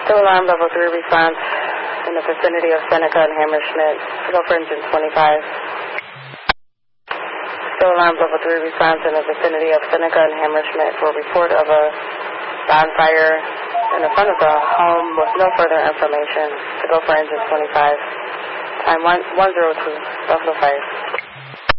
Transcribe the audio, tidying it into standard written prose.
Still alarm level 3 response in the vicinity of Seneca and Hammersmith. Go for engine 25. Still alarm level 3 response in the vicinity of Seneca and Hammersmith for report of a bonfire in the front of the home with no further information. To go for engine 25. Time 102, Buffalo Fire.